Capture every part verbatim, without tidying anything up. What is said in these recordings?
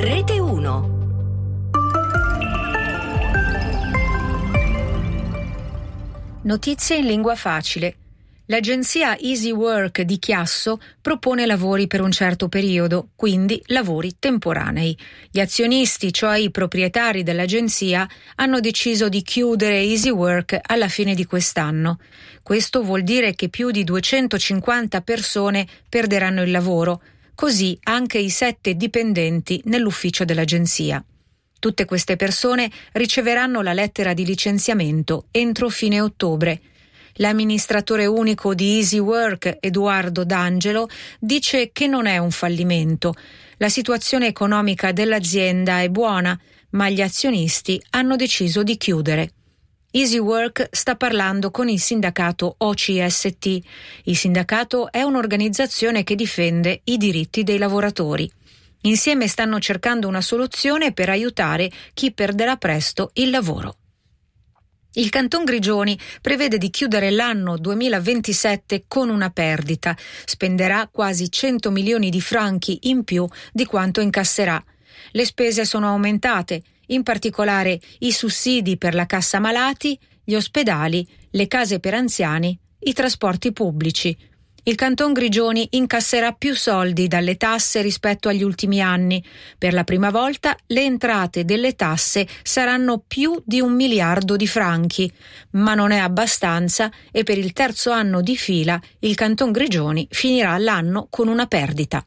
Rete uno. Notizie in lingua facile. L'agenzia Easy Work di Chiasso propone lavori per un certo periodo, quindi lavori temporanei. Gli azionisti, cioè i proprietari dell'agenzia, hanno deciso di chiudere Easy Work alla fine di quest'anno. Questo vuol dire che più di duecentocinquanta persone perderanno il lavoro, così anche i sette dipendenti nell'ufficio dell'agenzia. Tutte queste persone riceveranno la lettera di licenziamento entro fine ottobre. L'amministratore unico di Easy Work, Edoardo D'Angelo, dice che non è un fallimento. La situazione economica dell'azienda è buona, ma gli azionisti hanno deciso di chiudere. Easy Work sta parlando con il sindacato O C S T. Il sindacato è un'organizzazione che difende i diritti dei lavoratori. Insieme stanno cercando una soluzione per aiutare chi perderà presto il lavoro. Il Canton Grigioni prevede di chiudere l'anno duemilaventisette con una perdita. Spenderà quasi cento milioni di franchi in più di quanto incasserà. Le spese sono aumentate, in particolare i sussidi per la cassa malati, gli ospedali, le case per anziani, i trasporti pubblici. Il Canton Grigioni incasserà più soldi dalle tasse rispetto agli ultimi anni. Per la prima volta le entrate delle tasse saranno più di un miliardo di franchi, ma non è abbastanza e per il terzo anno di fila il Canton Grigioni finirà l'anno con una perdita.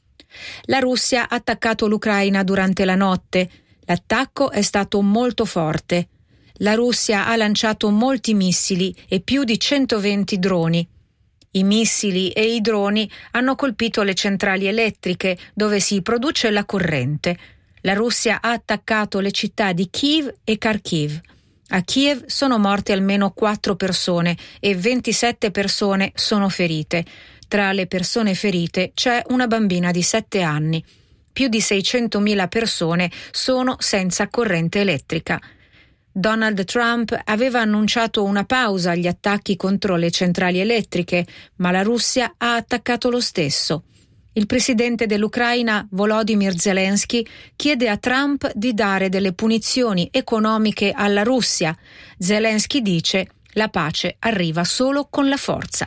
La Russia ha attaccato l'Ucraina durante la notte. L'attacco è stato molto forte. La Russia ha lanciato molti missili e più di centoventi droni. I missili e i droni hanno colpito le centrali elettriche dove si produce la corrente. La Russia ha attaccato le città di Kiev e Kharkiv. A Kiev sono morte almeno quattro persone e ventisette persone sono ferite. Tra le persone ferite c'è una bambina di sette anni. Più di seicentomila persone sono senza corrente elettrica. Donald Trump aveva annunciato una pausa agli attacchi contro le centrali elettriche, ma la Russia ha attaccato lo stesso. Il presidente dell'Ucraina, Volodymyr Zelensky, chiede a Trump di dare delle punizioni economiche alla Russia. Zelensky dice: la pace arriva solo con la forza.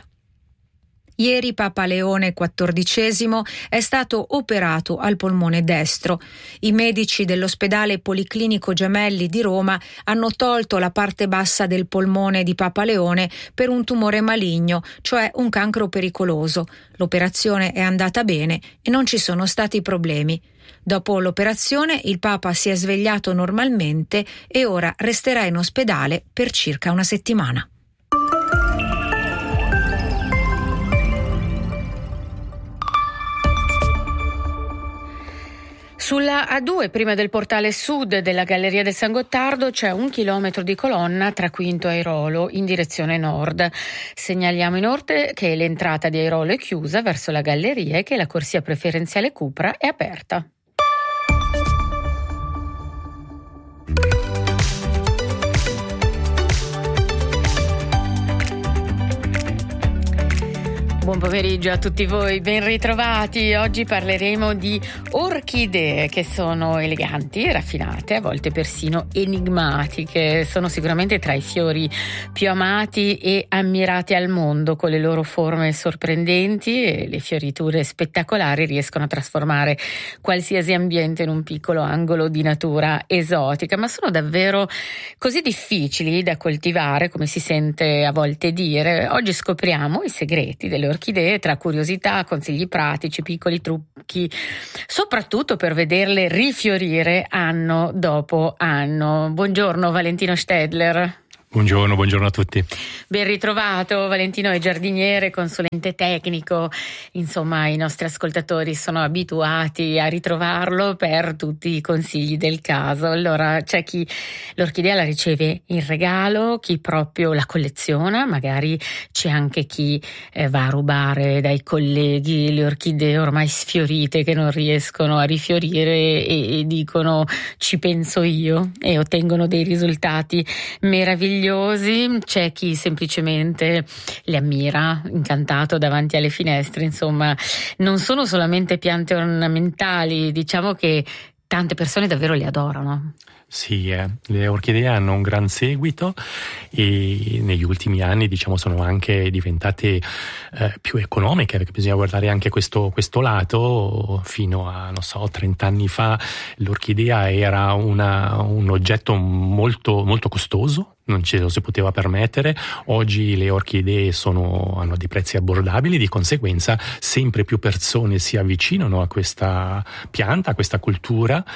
Ieri Papa Leone quattordicesimo è stato operato al polmone destro. I medici dell'ospedale Policlinico Gemelli di Roma hanno tolto la parte bassa del polmone di Papa Leone per un tumore maligno, cioè un cancro pericoloso. L'operazione è andata bene e non ci sono stati problemi. Dopo l'operazione il Papa si è svegliato normalmente e ora resterà in ospedale per circa una settimana. Sulla A due, prima del portale sud della Galleria del San Gottardo, c'è un chilometro di colonna tra Quinto e Airolo in direzione nord. Segnaliamo inoltre che l'entrata di Airolo è chiusa verso la galleria e che la corsia preferenziale Cupra è aperta. Buon pomeriggio a tutti voi, ben ritrovati. Oggi parleremo di orchidee che sono eleganti, raffinate, a volte persino enigmatiche. Sono sicuramente tra i fiori più amati e ammirati al mondo, con le loro forme sorprendenti e le fioriture spettacolari riescono a trasformare qualsiasi ambiente in un piccolo angolo di natura esotica, ma sono davvero così difficili da coltivare, come si sente a volte dire. Oggi scopriamo i segreti delle orchidee, tra curiosità, consigli pratici, piccoli trucchi, soprattutto per vederle rifiorire anno dopo anno. Buongiorno Valentino Stedler. Buongiorno, buongiorno a tutti. Ben ritrovato, Valentino è giardiniere, consulente tecnico, insomma i nostri ascoltatori sono abituati a ritrovarlo per tutti i consigli del caso. Allora c'è chi l'orchidea la riceve in regalo, chi proprio la colleziona, magari c'è anche chi eh, va a rubare dai colleghi le orchidee ormai sfiorite che non riescono a rifiorire e, e dicono ci penso io e ottengono dei risultati meravigliosi. C'è chi semplicemente le ammira, incantato davanti alle finestre. Insomma, non sono solamente piante ornamentali, diciamo che tante persone davvero li adorano. Sì, eh. le orchidee hanno un gran seguito e negli ultimi anni, diciamo, sono anche diventate eh, più economiche, perché bisogna guardare anche questo, questo lato. Fino a, non so, trenta anni fa l'orchidea era una, un oggetto molto, molto costoso, non ce lo si poteva permettere. Oggi le orchidee sono, hanno dei prezzi abbordabili, di conseguenza sempre più persone si avvicinano a questa pianta, a questa cultura,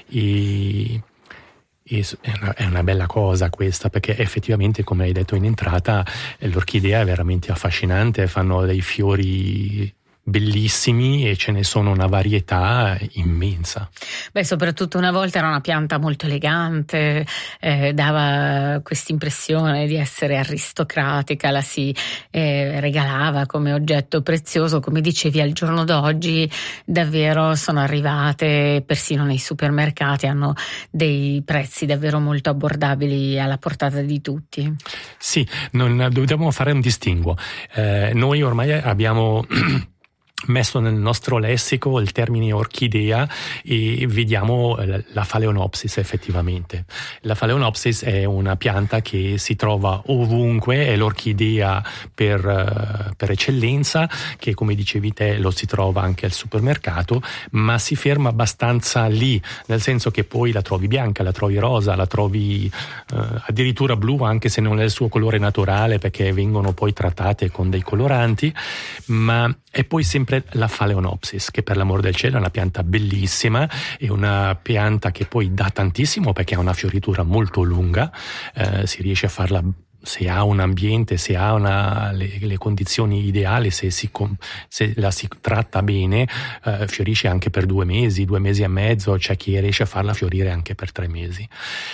e è una, è una bella cosa questa, perché effettivamente, come hai detto in entrata, l'orchidea è veramente affascinante, fanno dei fiori bellissimi e ce ne sono una varietà immensa. Beh, soprattutto una volta era una pianta molto elegante, eh, dava questa impressione di essere aristocratica, la si eh, regalava come oggetto prezioso. Come dicevi, al giorno d'oggi davvero sono arrivate persino nei supermercati, hanno dei prezzi davvero molto abbordabili, alla portata di tutti. Sì, non dobbiamo fare un distinguo. Eh, noi ormai abbiamo messo nel nostro lessico il termine orchidea e vediamo la Phalaenopsis. Effettivamente la Phalaenopsis è una pianta che si trova ovunque, è l'orchidea per, per eccellenza, che come dicevi te lo si trova anche al supermercato, ma si ferma abbastanza lì, nel senso che poi la trovi bianca, la trovi rosa, la trovi eh, addirittura blu, anche se non è il suo colore naturale, perché vengono poi trattate con dei coloranti. Ma è poi sempre la Phalaenopsis, che per l'amor del cielo è una pianta bellissima, è una pianta che poi dà tantissimo perché ha una fioritura molto lunga, eh, si riesce a farla se ha un ambiente, se ha una, le, le condizioni ideali, se, si, se la si tratta bene, eh, fiorisce anche per due mesi, due mesi e mezzo, c'è chi riesce a farla fiorire anche per tre mesi.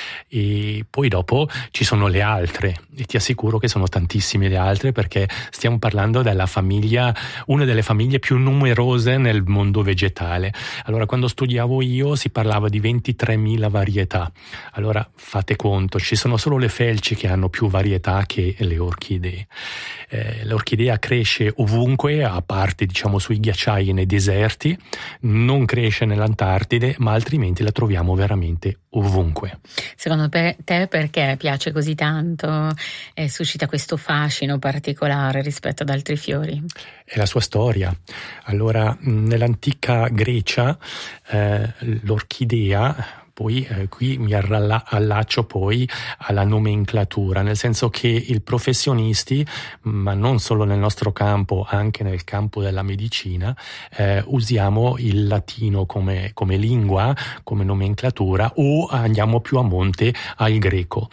E poi dopo ci sono le altre, e ti assicuro che sono tantissime le altre, perché stiamo parlando della famiglia, una delle famiglie più numerose nel mondo vegetale. Allora, quando studiavo io si parlava di ventitremila varietà. Allora fate conto, ci sono solo le felci che hanno più varietà che le orchidee. Eh, l'orchidea cresce ovunque, a parte diciamo sui ghiacciai e nei deserti, non cresce nell'Antartide, ma altrimenti la troviamo veramente ovunque. Secondo te perché piace così tanto e suscita questo fascino particolare rispetto ad altri fiori? È la sua storia. Allora, nell'antica Grecia eh, l'orchidea, poi eh, qui mi allaccio poi alla nomenclatura, nel senso che i professionisti, ma non solo nel nostro campo, anche nel campo della medicina, eh, usiamo il latino come, come lingua, come nomenclatura, o andiamo più a monte al greco.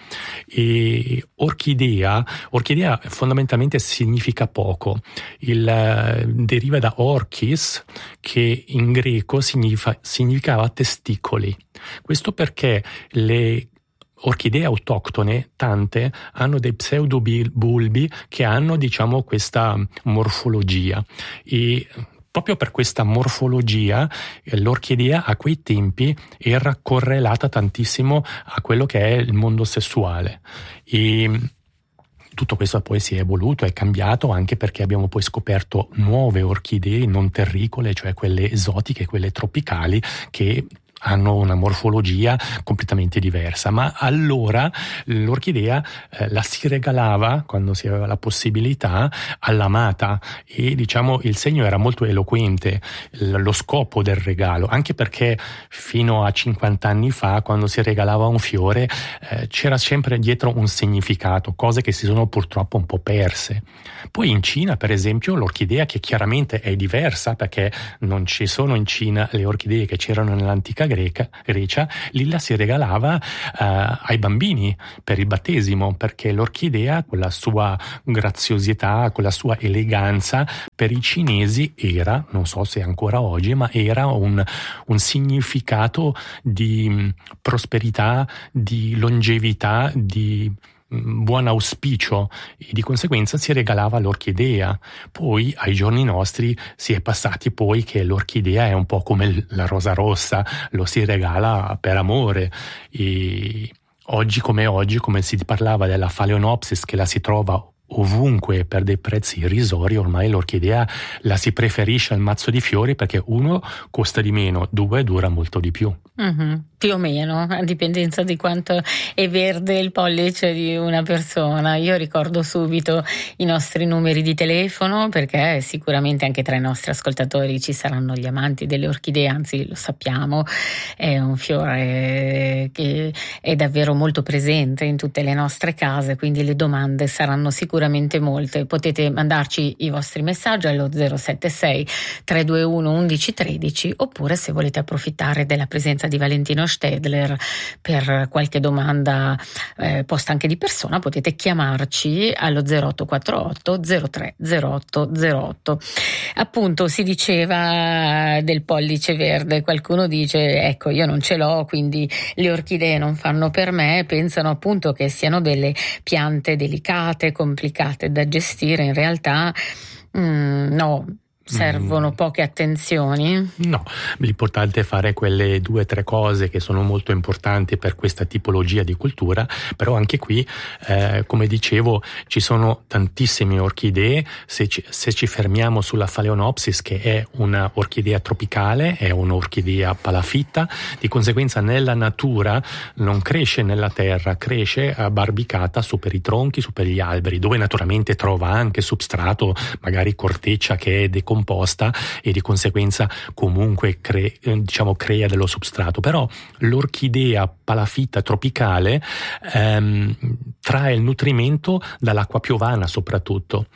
E orchidea, orchidea fondamentalmente significa poco. Il, eh, deriva da orchis, che in greco significa, significava testicoli. Questo perché le orchidee autoctone, tante, hanno dei pseudobulbi che hanno, diciamo, questa morfologia, e proprio per questa morfologia l'orchidea a quei tempi era correlata tantissimo a quello che è il mondo sessuale. E tutto questo poi si è evoluto, è cambiato, anche perché abbiamo poi scoperto nuove orchidee non terricole, cioè quelle esotiche, quelle tropicali, che hanno una morfologia completamente diversa. Ma allora l'orchidea eh, la si regalava, quando si aveva la possibilità, all'amata, e diciamo il segno era molto eloquente, lo scopo del regalo, anche perché fino a cinquanta anni fa, quando si regalava un fiore, eh, c'era sempre dietro un significato, cose che si sono purtroppo un po' perse. Poi in Cina, per esempio, l'orchidea, che chiaramente è diversa perché non ci sono in Cina le orchidee che c'erano nell'antica Greca, Grecia, lì la si regalava uh, ai bambini per il battesimo, perché l'orchidea, con la sua graziosità, con la sua eleganza, per i cinesi era, non so se ancora oggi, ma era un, un significato di prosperità, di longevità, di buon auspicio, e di conseguenza si regalava l'orchidea. Poi ai giorni nostri si è passati poi che l'orchidea è un po' come la rosa rossa, lo si regala per amore. E oggi come oggi, come si parlava della Phalaenopsis, che la si trova ovunque per dei prezzi irrisori, ormai l'orchidea la si preferisce al mazzo di fiori perché uno costa di meno, due dura molto di più. Mm-hmm. Più o meno, a dipendenza di quanto è verde il pollice di una persona. Io ricordo subito i nostri numeri di telefono, perché sicuramente anche tra i nostri ascoltatori ci saranno gli amanti delle orchidee, anzi lo sappiamo, è un fiore che è davvero molto presente in tutte le nostre case, quindi le domande saranno sicuramente molte. Potete mandarci i vostri messaggi allo zero sette sei tre due uno undici tredici, oppure se volete approfittare della presenza di Valentino Stedler per qualche domanda eh, posta anche di persona, potete chiamarci allo zero otto quattro otto zero tre zero otto zero otto. Appunto, si diceva del pollice verde, qualcuno dice ecco, io non ce l'ho, quindi le orchidee non fanno per me. Pensano appunto che siano delle piante delicate, complicate da gestire. In realtà mm, no, servono mm. poche attenzioni? No, l'importante è fare quelle due o tre cose che sono molto importanti per questa tipologia di cultura, però anche qui, eh, come dicevo, ci sono tantissime orchidee. Se ci, se ci fermiamo sulla Phalaenopsis, che è una orchidea tropicale, è un'orchidea palafitta, di conseguenza nella natura non cresce nella terra, cresce abbarbicata su per i tronchi, su per gli alberi, dove naturalmente trova anche substrato, magari corteccia che è decomposta composta, e di conseguenza comunque cre- diciamo crea dello substrato. Però l'orchidea palafitta tropicale ehm, trae il nutrimento dall'acqua piovana soprattutto,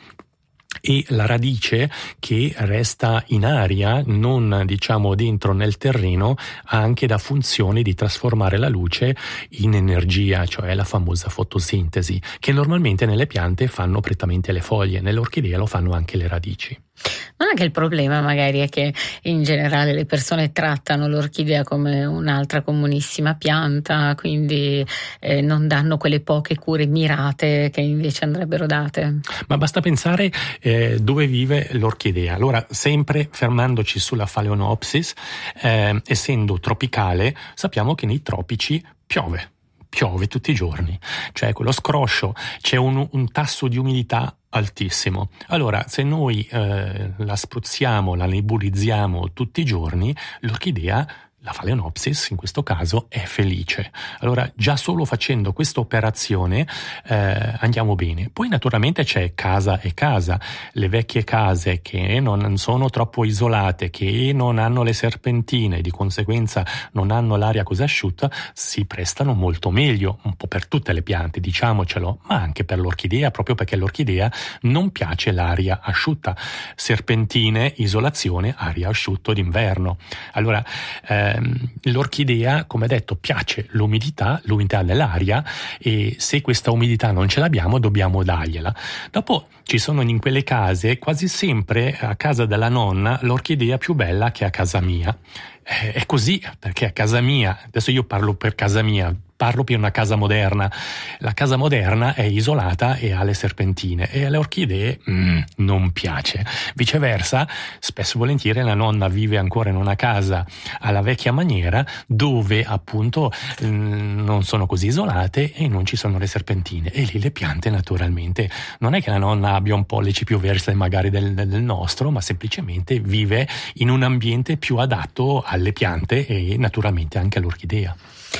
e la radice che resta in aria, non diciamo dentro nel terreno, ha anche da funzione di trasformare la luce in energia, cioè la famosa fotosintesi, che normalmente nelle piante fanno prettamente le foglie, nell'orchidea lo fanno anche le radici. Non è che il problema magari è che in generale le persone trattano l'orchidea come un'altra comunissima pianta, quindi eh, non danno quelle poche cure mirate che invece andrebbero date? Ma basta pensare eh, dove vive l'orchidea. Allora, sempre fermandoci sulla Phalaenopsis, eh, essendo tropicale, sappiamo che nei tropici piove. Piove tutti i giorni, cioè quello scroscio, c'è un, un tasso di umidità altissimo. Allora, se noi eh, la spruzziamo, la nebulizziamo tutti i giorni, l'orchidea, la Phalaenopsis in questo caso, è felice. Allora, già solo facendo questa operazione eh, andiamo bene. Poi naturalmente c'è casa e casa. Le vecchie case che non sono troppo isolate, che non hanno le serpentine, di conseguenza non hanno l'aria così asciutta, si prestano molto meglio, un po' per tutte le piante, diciamocelo, ma anche per l'orchidea, proprio perché l'orchidea non piace l'aria asciutta. Serpentine, isolazione, aria asciutta d'inverno. Allora, eh, l'orchidea, come detto, piace l'umidità, l'umidità dell'aria, e se questa umidità non ce l'abbiamo dobbiamo dargliela. Dopo ci sono in quelle case, quasi sempre a casa della nonna, l'orchidea più bella che a casa mia. È così, perché a casa mia, adesso io parlo per casa mia, parlo per una casa moderna. La casa moderna è isolata e ha le serpentine, e alle orchidee mm, non piace. Viceversa, spesso e volentieri la nonna vive ancora in una casa alla vecchia maniera, dove appunto mm, non sono così isolate e non ci sono le serpentine, e lì le piante naturalmente non è che la nonna abbia un pollice più verde magari del, del nostro, ma semplicemente vive in un ambiente più adatto alle piante e naturalmente anche all'orchidea.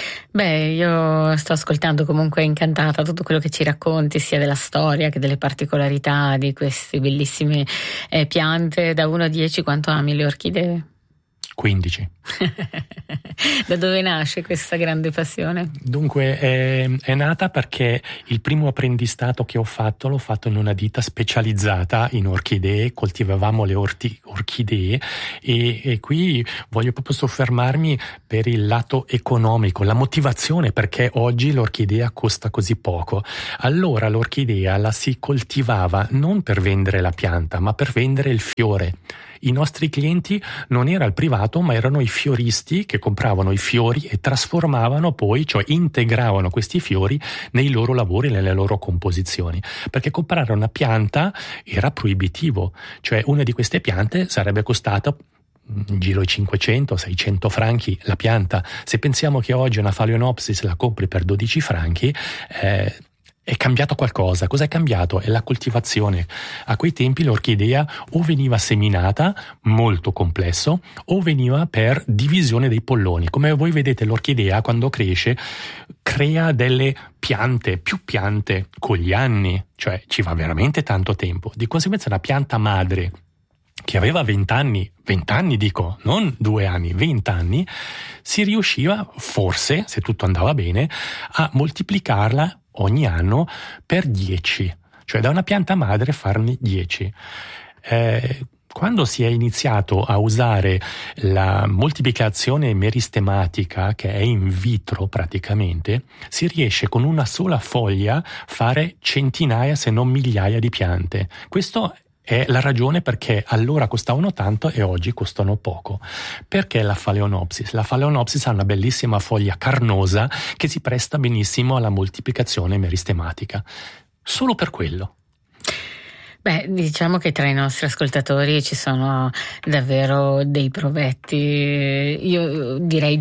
Beh, io sto ascoltando comunque incantata tutto quello che ci racconti, sia della storia che delle particolarità di queste bellissime eh, piante. Da uno a dieci quanto ami le orchidee? quindici. Da dove nasce questa grande passione? Dunque è, è nata perché il primo apprendistato che ho fatto l'ho fatto in una ditta specializzata in orchidee, coltivavamo le orti, orchidee e, e qui voglio proprio soffermarmi per il lato economico, la motivazione perché oggi l'orchidea costa così poco. Allora l'orchidea la si coltivava non per vendere la pianta ma per vendere il fiore. I nostri clienti non era il privato ma erano i fioristi che compravano i fiori e trasformavano poi, cioè integravano questi fiori nei loro lavori, nelle loro composizioni, perché comprare una pianta era proibitivo, cioè una di queste piante sarebbe costata in giro i cinquecento seicento franchi la pianta. Se pensiamo che oggi una Phalaenopsis la compri per dodici franchi, eh, è cambiato qualcosa. Cosa è cambiato? È la coltivazione. A quei tempi l'orchidea o veniva seminata, molto complesso, o veniva per divisione dei polloni. Come voi vedete, l'orchidea quando cresce crea delle piante, più piante con gli anni, cioè ci va veramente tanto tempo. Di conseguenza la pianta madre che aveva vent'anni, vent'anni dico, non due anni, vent'anni, si riusciva forse, se tutto andava bene, a moltiplicarla ogni anno per dieci, cioè da una pianta madre farne dieci. Eh, quando si è iniziato a usare la moltiplicazione meristematica, che è in vitro praticamente, si riesce con una sola foglia fare centinaia se non migliaia di piante. Questo è la ragione perché allora costavano tanto e oggi costano poco. Perché la Phalaenopsis? La Phalaenopsis ha una bellissima foglia carnosa che si presta benissimo alla moltiplicazione meristematica. Solo per quello. Beh, diciamo che tra i nostri ascoltatori ci sono davvero dei provetti, io direi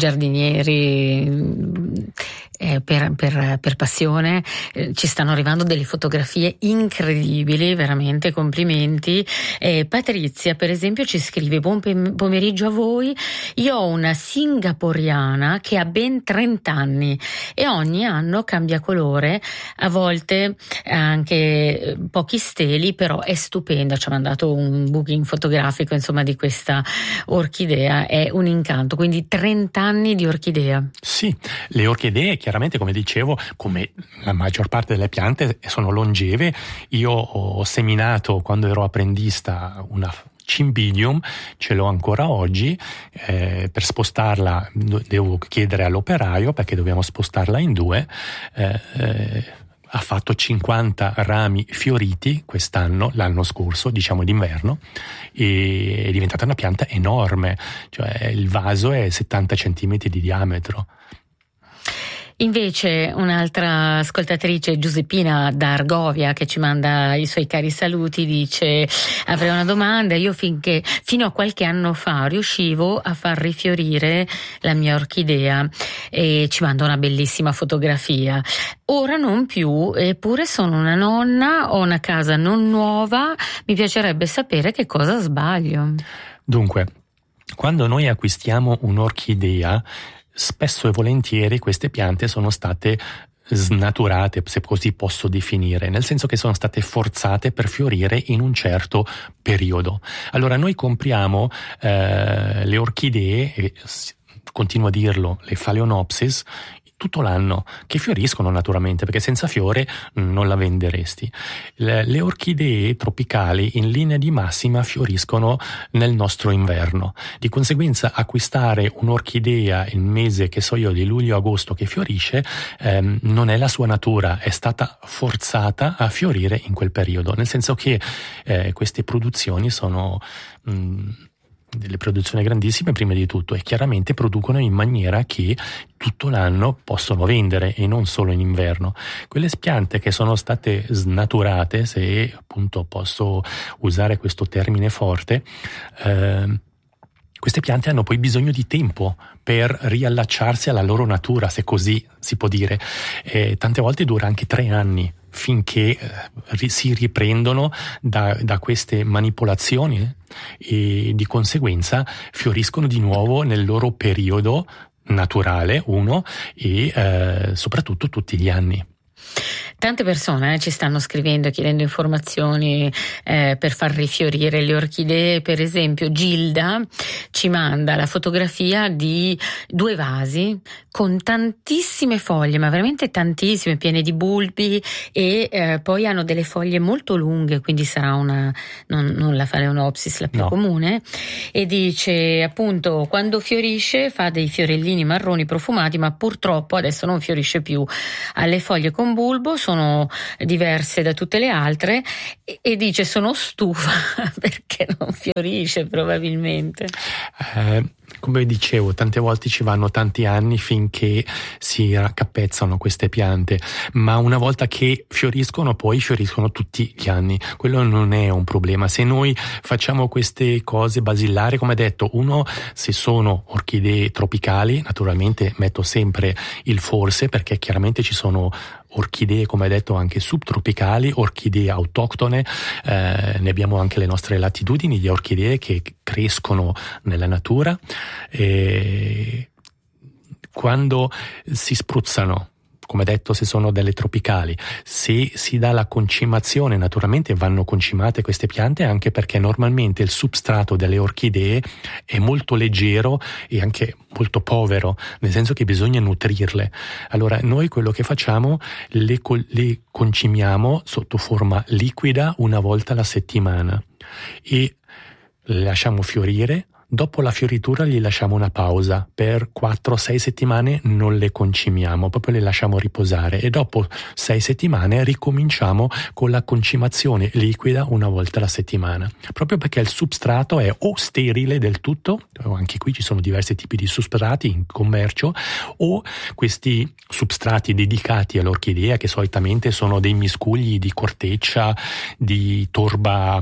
giardinieri eh, per, per, per passione. Eh, ci stanno arrivando delle fotografie incredibili, veramente complimenti. Eh, Patrizia per esempio ci scrive: buon pomeriggio a voi, io ho una singaporiana che ha ben trenta anni e ogni anno cambia colore, a volte anche pochi steli, però è stupenda. Ci ha mandato un booking fotografico insomma di questa orchidea, è un incanto. Quindi trenta anni di orchidea. Sì, le orchidee chiaramente, come dicevo, come la maggior parte delle piante, sono longeve. Io ho seminato quando ero apprendista una Cymbidium, ce l'ho ancora oggi. Eh, per spostarla devo chiedere all'operaio perché dobbiamo spostarla in due. Eh, eh, ha fatto cinquanta rami fioriti quest'anno, l'anno scorso, diciamo d'inverno, e è diventata una pianta enorme, cioè il vaso è settanta centimetri di diametro. Invece un'altra ascoltatrice, Giuseppina da Argovia, che ci manda i suoi cari saluti, dice: avrei una domanda, io finché fino a qualche anno fa riuscivo a far rifiorire la mia orchidea e ci manda una bellissima fotografia. Ora non più, eppure sono una nonna, ho una casa non nuova, mi piacerebbe sapere che cosa sbaglio. Dunque, quando noi acquistiamo un'orchidea, spesso e volentieri queste piante sono state snaturate, se così posso definire, nel senso che sono state forzate per fiorire in un certo periodo. Allora noi compriamo eh, le orchidee, e continuo a dirlo, le Phalaenopsis, tutto l'anno, che fioriscono naturalmente, perché senza fiore non la venderesti. Le, le orchidee tropicali in linea di massima fioriscono nel nostro inverno. Di conseguenza acquistare un'orchidea il mese, che so io, di luglio-agosto che fiorisce, ehm, non è la sua natura, è stata forzata a fiorire in quel periodo, nel senso che eh, queste produzioni sono mh, delle produzioni grandissime prima di tutto, e chiaramente producono in maniera che tutto l'anno possono vendere e non solo in inverno. Quelle piante che sono state snaturate, se appunto posso usare questo termine forte, eh, queste piante hanno poi bisogno di tempo per riallacciarsi alla loro natura, se così si può dire. E tante volte dura anche tre anni finché eh, si riprendono da, da queste manipolazioni e di conseguenza fioriscono di nuovo nel loro periodo naturale, uno, e eh, soprattutto tutti gli anni. Tante persone eh, ci stanno scrivendo e chiedendo informazioni eh, per far rifiorire le orchidee. Per esempio Gilda ci manda la fotografia di due vasi con tantissime foglie, ma veramente tantissime, piene di bulbi, e eh, poi hanno delle foglie molto lunghe, quindi sarà una non, non la Phalaenopsis la più no. comune, e dice appunto quando fiorisce fa dei fiorellini marroni profumati, ma purtroppo adesso non fiorisce più. Ha le foglie con bulbo, sono diverse da tutte le altre, e, e dice sono stufa perché non fiorisce probabilmente. Eh, come dicevo, tante volte ci vanno tanti anni finché si raccapezzano queste piante, ma una volta che fioriscono poi fioriscono tutti gli anni. Quello non è un problema. Se noi facciamo queste cose basilari, come detto, uno, se sono orchidee tropicali, naturalmente metto sempre il forse, perché chiaramente ci sono orchidee, come detto, anche subtropicali, orchidee autoctone, eh, ne abbiamo anche le nostre latitudini di orchidee che crescono nella natura. E quando si spruzzano, come detto, se sono delle tropicali, se si dà la concimazione, naturalmente vanno concimate queste piante, anche perché normalmente il substrato delle orchidee è molto leggero e anche molto povero, nel senso che bisogna nutrirle. Allora noi quello che facciamo, le, le concimiamo sotto forma liquida una volta alla settimana e le lasciamo fiorire. Dopo la fioritura gli lasciamo una pausa, per quattro sei settimane non le concimiamo, proprio le lasciamo riposare e dopo sei settimane ricominciamo con la concimazione liquida una volta alla settimana, proprio perché il substrato è o sterile del tutto, anche qui ci sono diversi tipi di substrati in commercio, o questi substrati dedicati all'orchidea che solitamente sono dei miscugli di corteccia, di torba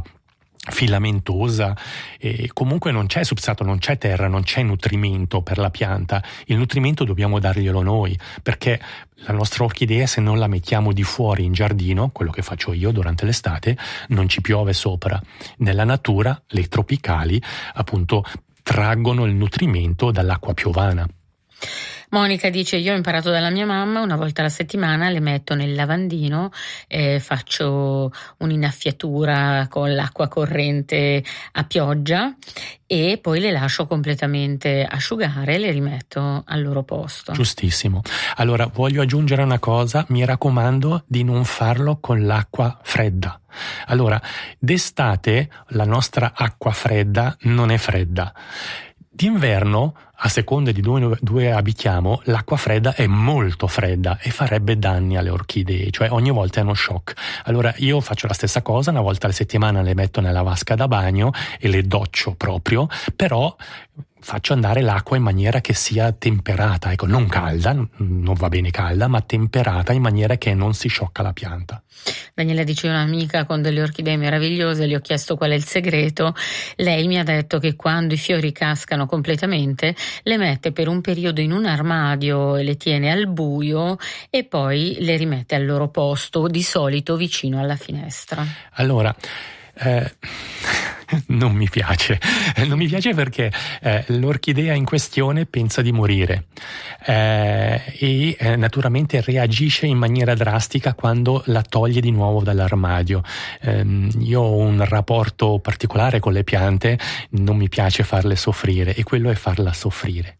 filamentosa, e comunque non c'è substrato, non c'è terra, non c'è nutrimento per la pianta. Il nutrimento dobbiamo darglielo noi, perché la nostra orchidea, se non la mettiamo di fuori in giardino, quello che faccio io durante l'estate, non ci piove sopra. Nella natura le tropicali appunto traggono il nutrimento dall'acqua piovana. Monica dice: io ho imparato dalla mia mamma, una volta alla settimana le metto nel lavandino, eh, faccio un'innaffiatura con l'acqua corrente a pioggia e poi le lascio completamente asciugare e le rimetto al loro posto. Giustissimo. Allora voglio aggiungere una cosa, mi raccomando di non farlo con l'acqua fredda. Allora, d'estate la nostra acqua fredda non è fredda. D'inverno, a seconda di dove, dove abitiamo, l'acqua fredda è molto fredda e farebbe danni alle orchidee, cioè ogni volta è uno shock. Allora io faccio la stessa cosa, una volta alla settimana le metto nella vasca da bagno e le doccio proprio, però faccio andare l'acqua in maniera che sia temperata, ecco, non calda, non va bene calda, ma temperata in maniera che non si sciocca la pianta. Daniela dice: un'amica con delle orchidee meravigliose, le ho chiesto qual è il segreto, lei mi ha detto che quando i fiori cascano completamente le mette per un periodo in un armadio e le tiene al buio e poi le rimette al loro posto, di solito vicino alla finestra. Allora, eh, non mi piace, non mi piace perché eh, l'orchidea in questione pensa di morire eh, e eh, naturalmente reagisce in maniera drastica quando la toglie di nuovo dall'armadio. Eh, io ho un rapporto particolare con le piante, non mi piace farle soffrire e quello è farla soffrire.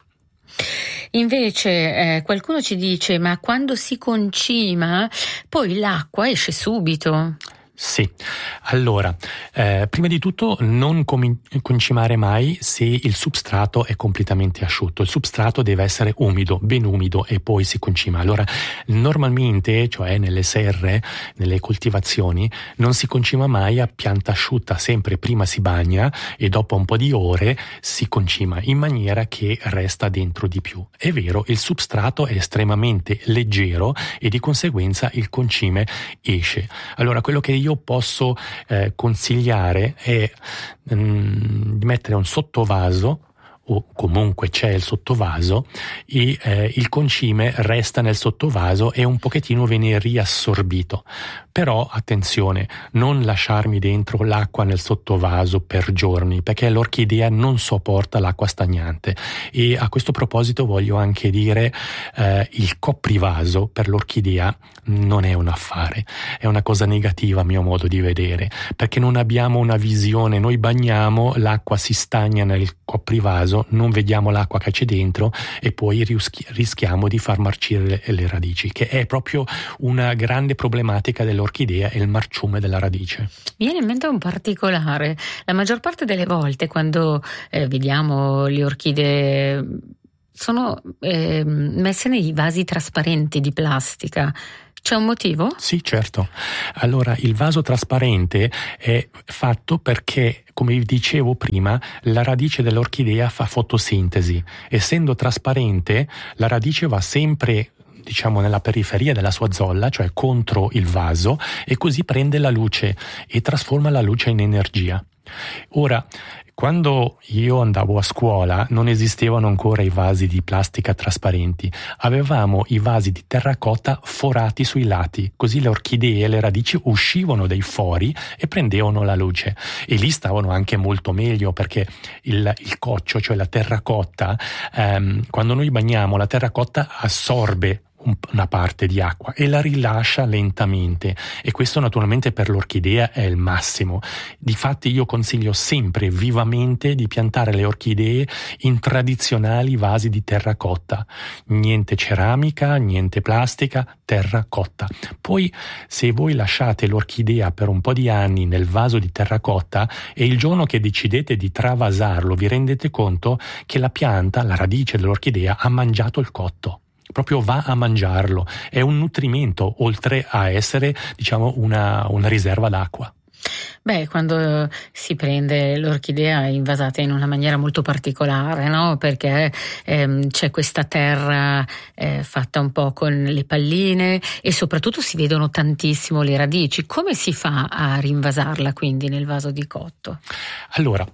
Invece eh, qualcuno ci dice: ma quando si concima poi l'acqua esce subito. Sì, allora, eh, prima di tutto non com- concimare mai se il substrato è completamente asciutto. Il substrato deve essere umido, ben umido, e poi si concima. Allora, normalmente, cioè nelle serre, nelle coltivazioni, non si concima mai a pianta asciutta, sempre prima si bagna e dopo un po' di ore si concima, in maniera che resta dentro di più. È vero, il substrato è estremamente leggero e di conseguenza il concime esce. Allora, quello che io Io posso eh, consigliare è mh, di mettere un sottovaso, o comunque c'è il sottovaso, e eh, il concime resta nel sottovaso e un pochettino viene riassorbito. Però attenzione, non lasciarmi dentro l'acqua nel sottovaso per giorni, perché l'orchidea non sopporta l'acqua stagnante. E a questo proposito voglio anche dire eh, il coprivaso per l'orchidea non è un affare, è una cosa negativa a mio modo di vedere, perché non abbiamo una visione. Noi bagniamo, l'acqua si stagna nel coprivaso, non vediamo l'acqua che c'è dentro e poi rischi- rischiamo di far marcire le, le radici, che è proprio una grande problematica dell'orchidea, è il marciume della radice. Mi viene in mente un particolare: la maggior parte delle volte quando eh, vediamo le orchidee sono eh, messe nei vasi trasparenti di plastica. C'è un motivo? Sì, certo. Allora, il vaso trasparente è fatto perché, come vi dicevo prima, la radice dell'orchidea fa fotosintesi. Essendo trasparente, la radice va sempre, diciamo, nella periferia della sua zolla, cioè contro il vaso, e così prende la luce e trasforma la luce in energia. Ora, quando io andavo a scuola non esistevano ancora i vasi di plastica trasparenti, avevamo i vasi di terracotta forati sui lati, così le orchidee e le radici uscivano dai fori e prendevano la luce, e lì stavano anche molto meglio, perché il, il coccio, cioè la terracotta, ehm, quando noi bagniamo la terracotta assorbe una parte di acqua e la rilascia lentamente, e questo naturalmente per l'orchidea è il massimo. Difatti io consiglio sempre vivamente di piantare le orchidee in tradizionali vasi di terracotta, niente ceramica, niente plastica, terracotta. Poi se voi lasciate l'orchidea per un po' di anni nel vaso di terracotta e il giorno che decidete di travasarlo vi rendete conto che la pianta, la radice dell'orchidea ha mangiato il cotto. Proprio va a mangiarlo, è un nutrimento oltre a essere, diciamo, una, una riserva d'acqua. Beh, quando si prende l'orchidea invasata in una maniera molto particolare, no? Perché ehm, c'è questa terra eh, fatta un po' con le palline e soprattutto si vedono tantissimo le radici. Come si fa a rinvasarla quindi nel vaso di cotto? Allora,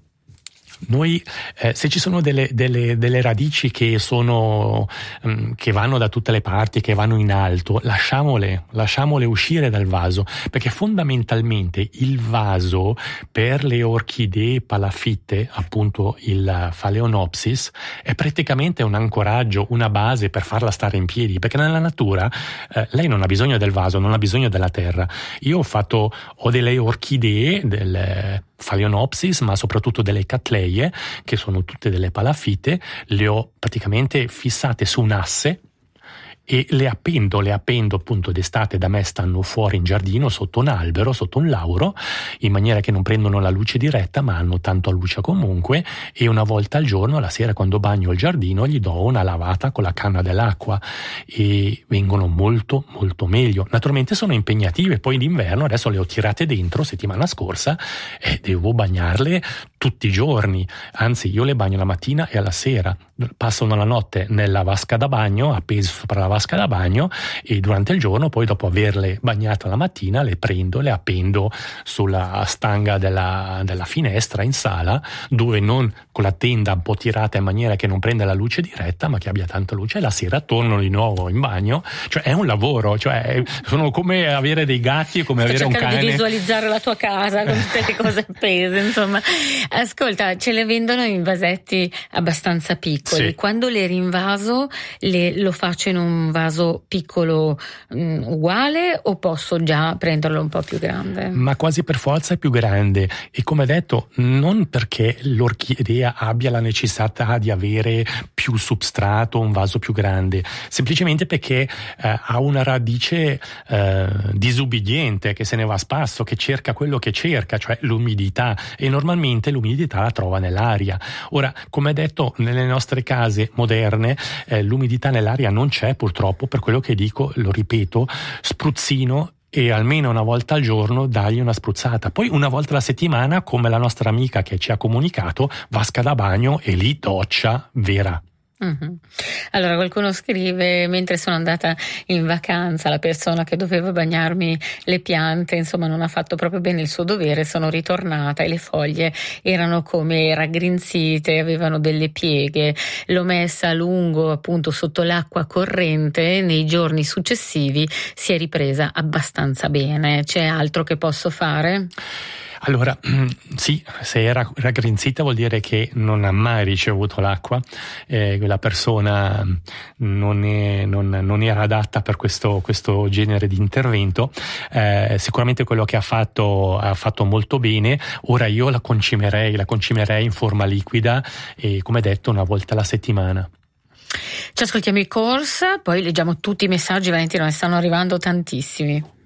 noi eh, se ci sono delle, delle, delle radici che sono um, che vanno da tutte le parti, che vanno in alto, lasciamole, lasciamole uscire dal vaso, perché fondamentalmente il vaso per le orchidee palafitte, appunto il Phalaenopsis, è praticamente un ancoraggio, una base per farla stare in piedi, perché nella natura eh, lei non ha bisogno del vaso, non ha bisogno della terra. Io ho fatto ho delle orchidee del Phalaenopsis, ma soprattutto delle Cattleie, che sono tutte delle palafite, le ho praticamente fissate su un asse e le appendo, le appendo appunto d'estate, da me stanno fuori in giardino sotto un albero, sotto un lauro, in maniera che non prendono la luce diretta ma hanno tanto luce comunque, e una volta al giorno, la sera quando bagno il giardino, gli do una lavata con la canna dell'acqua e vengono molto molto meglio. Naturalmente sono impegnative, poi d'inverno adesso le ho tirate dentro settimana scorsa e devo bagnarle tutti i giorni, anzi io le bagno la mattina e alla sera, passano la notte nella vasca da bagno, appese sopra la vasca da bagno, e durante il giorno poi, dopo averle bagnate la mattina, le prendo, le appendo sulla stanga della, della finestra in sala, dove non con la tenda un po' tirata in maniera che non prenda la luce diretta ma che abbia tanta luce, e la sera tornano di nuovo in bagno. Cioè è un lavoro, cioè sono come avere dei gatti e come Sto avere un cane. cercando di visualizzare la tua casa con tutte le cose appese, insomma. Ascolta, ce le vendono in vasetti abbastanza piccoli. Sì. Quando le rinvaso le, lo faccio in un vaso piccolo mh, uguale, o posso già prenderlo un po' più grande? Ma quasi per forza è più grande, e come detto non perché l'orchidea abbia la necessità di avere più substrato, un vaso più grande, semplicemente perché eh, ha una radice eh, disubbidiente, che se ne va a spasso, che cerca quello che cerca, cioè l'umidità, e normalmente l'umidità la trova nell'aria. Ora, come detto, nelle nostre case moderne eh, l'umidità nell'aria non c'è, purtroppo, per quello che dico, lo ripeto, spruzzino, e almeno una volta al giorno dargli una spruzzata. Poi una volta alla settimana, come la nostra amica che ci ha comunicato, vasca da bagno e lì doccia vera. Mm-hmm. Allora qualcuno scrive: mentre sono andata in vacanza, la persona che doveva bagnarmi le piante insomma non ha fatto proprio bene il suo dovere, sono ritornata e le foglie erano come raggrinzite, avevano delle pieghe, l'ho messa a lungo appunto sotto l'acqua corrente, nei giorni successivi si è ripresa abbastanza bene. C'è altro che posso fare? Allora, sì, se era raggrinzita vuol dire che non ha mai ricevuto l'acqua, eh, quella persona non, è, non, non era adatta per questo, questo genere di intervento. Eh, sicuramente quello che ha fatto ha fatto molto bene. Ora io la concimerei, la concimerei in forma liquida e, come detto, una volta alla settimana. Ci ascoltiamo i Course, poi leggiamo tutti i messaggi, Valentino, ne stanno arrivando tantissimi.